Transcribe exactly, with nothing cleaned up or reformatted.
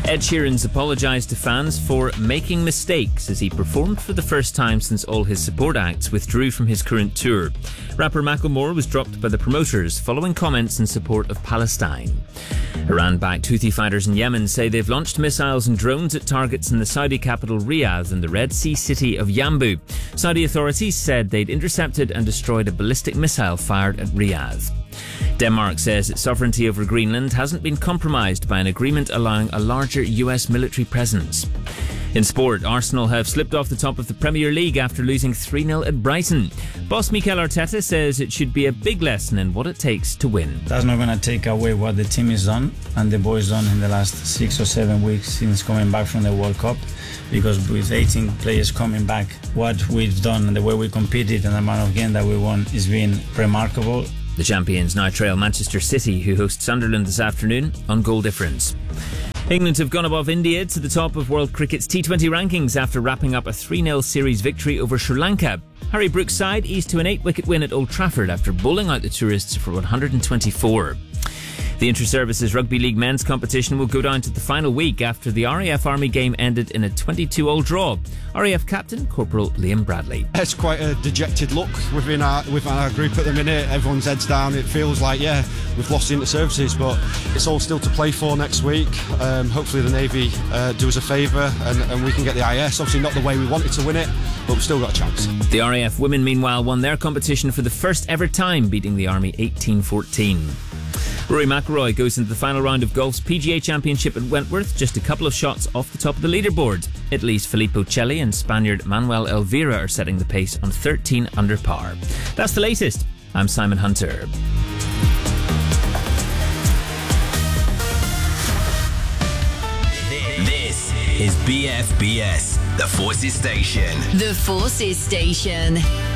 Ed Sheeran's apologised to fans for making mistakes as he performed for the first time since all his support acts withdrew from his current tour. Rapper Macklemore was dropped by the promoters following comments in support of Palestine. Iran-backed Houthi fighters in Yemen say they've launched missiles and drones at targets in the Saudi capital Riyadh and the Red Sea city of Yanbu. Saudi authorities said they'd intercepted and destroyed a ballistic missile fired at Riyadh. Denmark says its sovereignty over Greenland hasn't been compromised by an agreement allowing a larger U S military presence. In sport, Arsenal have slipped off the top of the Premier League after losing three nil at Brighton. Boss Mikel Arteta says it should be a big lesson in what it takes to win. That's not going to take away what the team has done and the boys done in the last six or seven weeks since coming back from the World Cup. Because with eighteen players coming back, what we've done and the way we competed and the amount of games that we won has been remarkable. The champions now trail Manchester City, who host Sunderland this afternoon, on goal difference. England have gone above India to the top of World Cricket's T twenty rankings after wrapping up a three nil series victory over Sri Lanka. Harry Brook's side eased to an eight-wicket win at Old Trafford after bowling out the tourists for one hundred twenty-four. The Inter-Services Rugby League men's competition will go down to the final week after the R A F Army game ended in a twenty-two-all draw. R A F captain Corporal Liam Bradley. It's quite a dejected look within our within our group at the minute. Everyone's heads down. It feels like, yeah, we've lost the Inter-Services, but it's all still to play for next week. Um, hopefully the Navy uh, do us a favour and, and we can get the I S. Obviously not the way we wanted to win it, but we've still got a chance. The R A F women, meanwhile, won their competition for the first ever time, beating the Army eighteen fourteen. Rory McIlroy goes into the final round of golf's P G A Championship at Wentworth, just a couple of shots off the top of the leaderboard. Italy's Filippo Celli and Spaniard Manuel Elvira are setting the pace on thirteen under par. That's the latest. I'm Simon Hunter. This is B F B S, the Forces Station. The Forces Station.